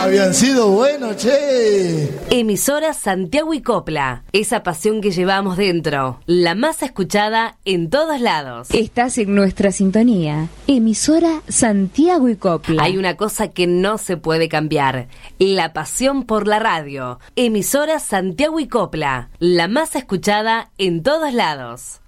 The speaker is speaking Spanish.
Habían sido buenos, che. Emisora Santiago y Copla. Esa pasión que llevamos dentro. La más escuchada en todos lados. Estás en nuestra sintonía. Emisora Santiago y Copla. Hay una cosa que no se puede cambiar. La pasión por la radio. Emisora Santiago y Copla. La más escuchada en todos lados.